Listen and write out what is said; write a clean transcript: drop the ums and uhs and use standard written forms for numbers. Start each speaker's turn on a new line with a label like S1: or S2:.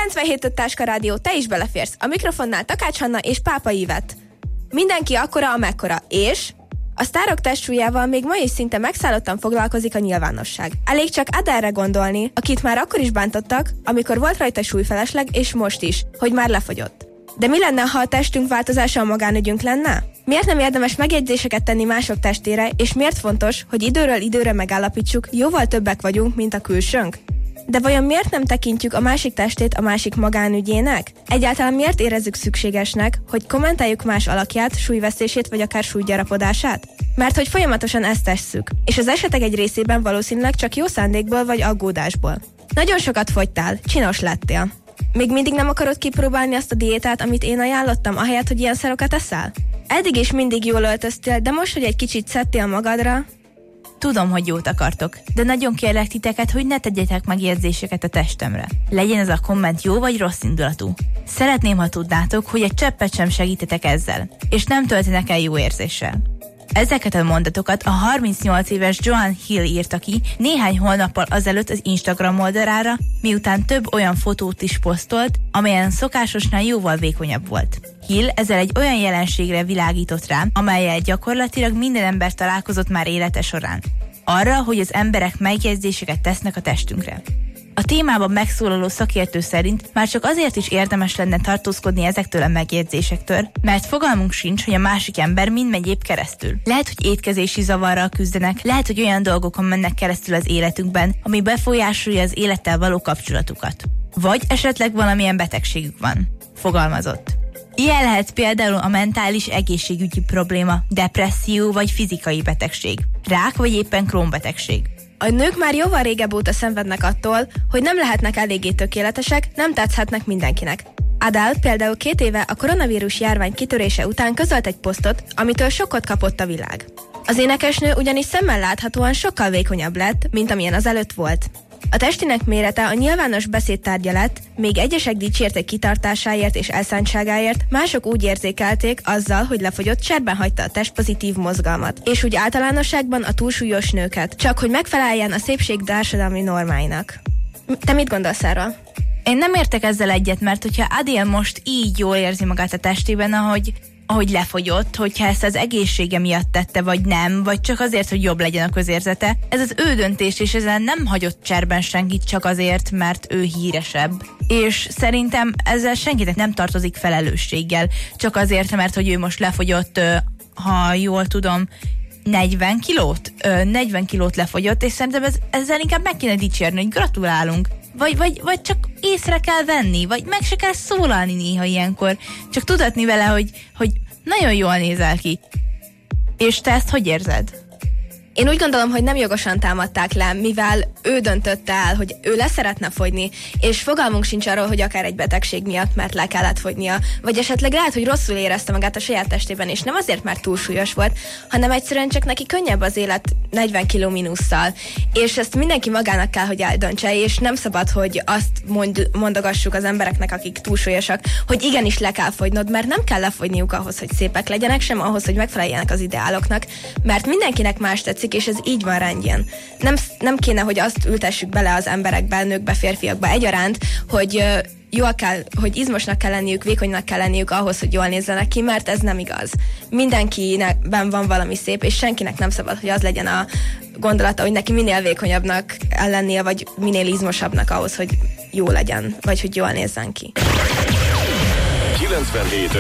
S1: 97.5 Táska Rádió, te is beleférsz. A mikrofonnál Takács Hanna és Pápa Ivett. Mindenki akkora, amekkora, és a sztárok testsúlyával még ma is szinte megszállottan foglalkozik a nyilvánosság. Elég csak Adele-re gondolni, akit már akkor is bántottak, amikor volt rajta súlyfelesleg, és most is, hogy már lefogyott. De mi lenne, ha a testünk változása a magánügyünk lenne? Miért nem érdemes megjegyzéseket tenni mások testére, és miért fontos, hogy időről időre megállapítsuk, jóval többek vagyunk, mint a külsőnk? De vajon miért nem tekintjük a másik testét a másik magánügyének? Egyáltalán miért érezzük szükségesnek, hogy kommentáljuk más alakját, súlyvesztését vagy akár súlygyarapodását? Mert hogy folyamatosan ezt tesszük, és az esetek egy részében valószínűleg csak jó szándékból vagy aggódásból. Nagyon sokat fogytál, csinos lettél. Még mindig nem akarod kipróbálni azt a diétát, amit én ajánlottam, ahelyett, hogy ilyen szarokat eszel? Eddig is mindig jól öltöztél, de most, hogy egy kicsit szedtél magadra...
S2: Tudom, hogy jót akartok, de nagyon kérlek titeket, hogy ne tegyetek megjegyzéseket a testemre. Legyen ez a komment jó vagy rossz indulatú. Szeretném, ha tudnátok, hogy egy cseppet sem segítetek ezzel, és nem töltenek el jó érzéssel. Ezeket a mondatokat a 38 éves Joan Hill írta ki néhány hónappal azelőtt az Instagram oldalára, miután több olyan fotót is posztolt, amelyen szokásosnál jóval vékonyabb volt. Hill ezzel egy olyan jelenségre világított rá, amellyel gyakorlatilag minden ember találkozott már élete során. Arra, hogy az emberek megjegyzéseket tesznek a testünkre. A témában megszólaló szakértő szerint már csak azért is érdemes lenne tartózkodni ezektől a megjegyzésektől, mert fogalmunk sincs, hogy a másik ember mind megy épp keresztül. Lehet, hogy étkezési zavarral küzdenek, lehet, hogy olyan dolgokon mennek keresztül az életükben, ami befolyásolja az élettel való kapcsolatukat. Vagy esetleg valamilyen betegségük van. Fogalmazott. Ilyen lehet például a mentális egészségügyi probléma, depresszió vagy fizikai betegség, rák vagy éppen Crohn-betegség.
S1: A nők már jóval régebb óta szenvednek attól, hogy nem lehetnek eléggé tökéletesek, nem tetszhetnek mindenkinek. Adele például 2 éve a koronavírus járvány kitörése után közölt egy posztot, amitől sokkot kapott a világ. Az énekesnő ugyanis szemmel láthatóan sokkal vékonyabb lett, mint amilyen az előtt volt. A testének mérete a nyilvános beszéd tárgya lett, még egyesek dicsérték kitartásáért és elszántságáért, mások úgy érzékelték azzal, hogy lefogyott, cserben hagyta a testpozitív mozgalmat, és úgy általánosságban a túlsúlyos nőket, csak hogy megfeleljen a szépség társadalmi normáinak. Te mit gondolsz erről?
S2: Én nem értek ezzel egyet, mert hogyha Adele most így jól érzi magát a testében, ahogy lefogyott, hogyha ezt az egészsége miatt tette, vagy nem, vagy csak azért, hogy jobb legyen a közérzete. Ez az ő döntés, és ezzel nem hagyott cserben senkit csak azért, mert ő híresebb. És szerintem ezzel senkinek nem tartozik felelősséggel, csak azért, mert hogy ő most lefogyott, ha jól tudom, 40 kilót? 40 kilót lefogyott, és szerintem ezzel inkább meg kéne dicsérni, hogy gratulálunk. Vagy csak észre kell venni, vagy meg se kell szólalni néha ilyenkor. Csak tudatni vele, hogy nagyon jól nézel ki. És te ezt hogy érzed?
S1: Én úgy gondolom, hogy nem jogosan támadták le, mivel ő döntötte el, hogy ő leszeretne fogyni, és fogalmunk sincs arról, hogy akár egy betegség miatt, mert le kellett fogynia, vagy esetleg lehet, hogy rosszul érezte magát a saját testében, és nem azért, mert túlsúlyos volt, hanem egyszerűen csak neki könnyebb az élet 40 kiló mínusszal. És ezt mindenki magának kell, hogy eldöntse, és nem szabad, hogy azt mondogassuk az embereknek, akik túlsúlyosak, hogy igenis le kell fogynod, mert nem kell lefogyniuk ahhoz, hogy szépek legyenek, sem ahhoz, hogy megfeleljenek az ideáloknak, mert mindenkinek más tetszik, és ez így van rendjén. Nem kéne, hogy azt ültessük bele az emberekbe, nőkbe, férfiakba egyaránt, hogy hogy izmosnak kell lenniük, vékonynak kell lenniük ahhoz, hogy jól nézzenek ki, mert ez nem igaz. Mindenkiben van valami szép, és senkinek nem szabad, hogy az legyen a gondolata, hogy neki minél vékonyabbnak kell lennie, vagy minél izmosabbnak ahhoz, hogy jó legyen, vagy hogy jól nézzen ki.
S3: 97.5